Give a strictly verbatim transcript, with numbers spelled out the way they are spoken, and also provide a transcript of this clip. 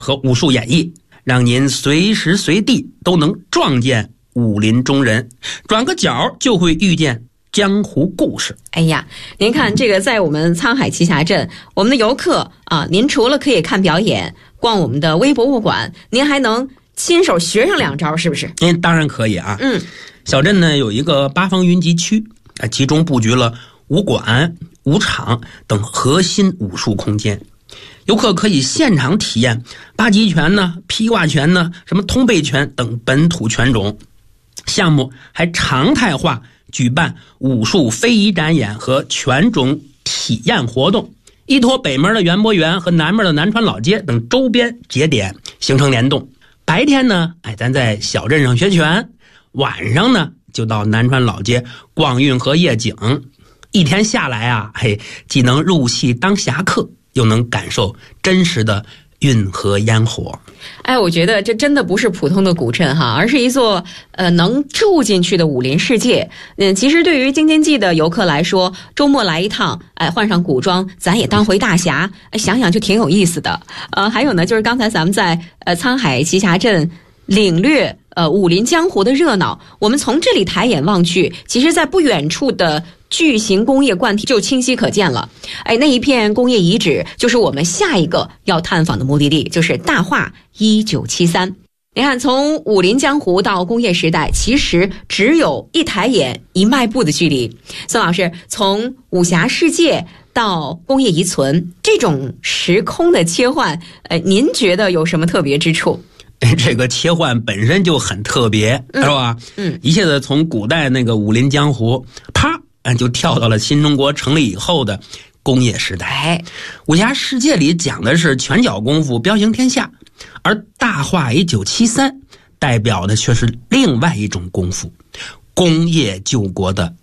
和武术演绎，让您随时随地都能撞见武林中人，转个角就会遇见江湖故事。 哎呀，您看这个，在我们沧海奇侠镇，我们的游客啊，您除了可以看表演、逛我们的微博物馆，您还能亲手学上两招，是不是？ 嗯，当然可以啊。 嗯， 小镇呢有一个八方云集区，其中布局了武馆、武场等核心武术空间。游客可以现场体验八极拳呢、劈挂拳呢、什么通背拳等本土拳种。项目还常态化举办武术非遗展演和拳种体验活动，依托北门的园博园和南门的南川老街等周边节点形成联动。白天呢，哎，咱在小镇上学拳，晚上呢就到南川老街逛运河夜景。一天下来啊，嘿，既能入戏当侠客，又能感受真实的运河烟火。 哎，我觉得这真的不是普通的古镇哈，而是一座呃能住进去的武林世界。嗯，其实对于京津冀的游客来说，周末来一趟，哎，换上古装，咱也当回大侠，哎，想想就挺有意思的。呃，还有呢，就是刚才咱们在呃沧海奇侠镇领略呃武林江湖的热闹，我们从这里抬眼望去，其实在不远处的巨型工业冠体就清晰可见了。哎，那一片工业遗址就是我们下一个要探访的目的地，就是大化一九七三。你看，从武林江湖到工业时代，其实只有一抬眼一迈步的距离。孙老师，从武侠世界到工业遗存，这种时空的切换，呃，您觉得有什么特别之处？ 这个切换本身就很特别， 嗯、 是吧？ 嗯， 一下子从古代那个武林江湖，啪，就跳到了新中国成立以后的工业时代。 哎， 武侠世界里讲的是拳脚功夫彪行天下，而大化一九七三代表的却是另外一种功夫，工业救国的